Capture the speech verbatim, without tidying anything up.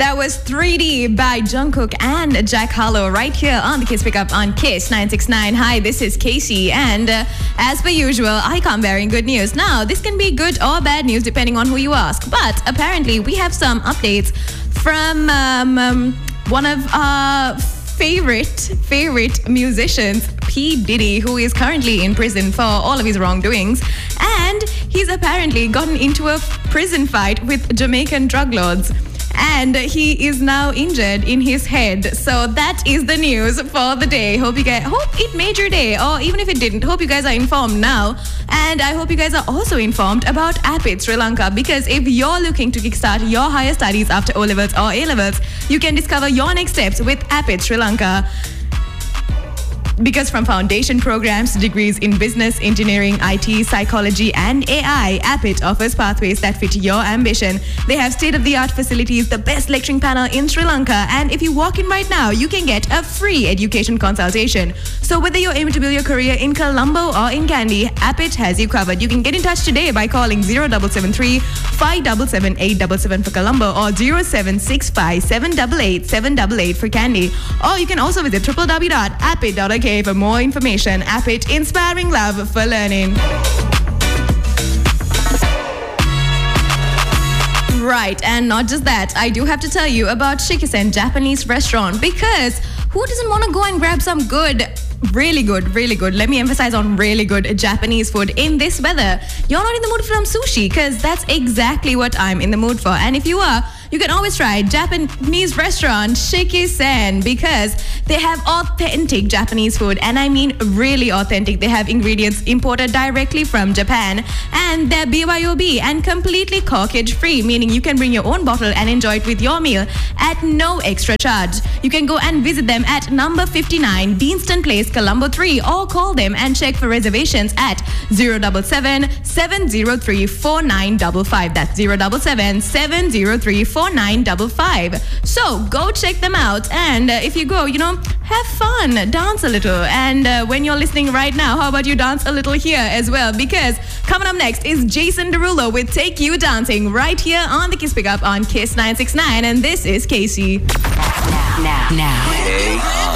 That was three D by Jungkook and Jack Harlow right here on the Kiss Pickup on Kiss nine six nine. Hi, this is Casey, and uh, as per usual, I come bearing good news. Now, this can be good or bad news depending on who you ask, but apparently we have some updates from um, um, one of our favorite, favorite musicians, P. Diddy, who is currently in prison for all of his wrongdoings, and he's apparently gotten into a prison fight with Jamaican drug lords. And he is now injured in his head. So that is the news for the day. Hope you guys, hope it made your day, or even if it didn't, hope you guys are informed now. And I hope you guys are also informed about Appit Sri Lanka, because if you're looking to kickstart your higher studies after O-levels or A-levels, you can discover your next steps with Appit Sri Lanka. Because from foundation programs to degrees in business, engineering, I T, psychology, and A I, Appit offers pathways that fit your ambition. They have state-of-the-art facilities, the best lecturing panel in Sri Lanka, and if you walk in right now, you can get a free education consultation. So whether you're aiming to build your career in Colombo or in Kandy, Appit has you covered. You can get in touch today by calling zero seven seven three, five seven seven, eight seven seven for Colombo or zero seven six five, seven eight eight, seven eight eight for Kandy. Or you can also visit w w w dot appit dot k for more information. Appit, inspiring love for learning. Right, and not just that, I do have to tell you about Shikisen Japanese restaurant, because who doesn't want to go and grab some good, really good, really good, let me emphasize on really good Japanese food in this weather? You're not in the mood for some sushi, because that's exactly what I'm in the mood for. And if you are, you can always try Japanese restaurant Shikisen, because they have authentic Japanese food, and I mean really authentic. They have ingredients imported directly from Japan, and they're B Y O B and completely corkage free, meaning you can bring your own bottle and enjoy it with your meal at no extra charge. You can go and visit them at number fifty-nine Deanston Place, Colombo three, or call them and check for reservations at zero seven seven, seven zero three, four nine five five. That's zero seven seven, seven zero three, four nine five five. So go check them out, and uh, if you go, you know, have fun, dance a little. And uh, when you're listening right now, how about you dance a little here as well? Because coming up next is Jason Derulo with Take You Dancing right here on the Kiss Pickup on Kiss nine six nine, and this is Casey. Now, now, now. Hey.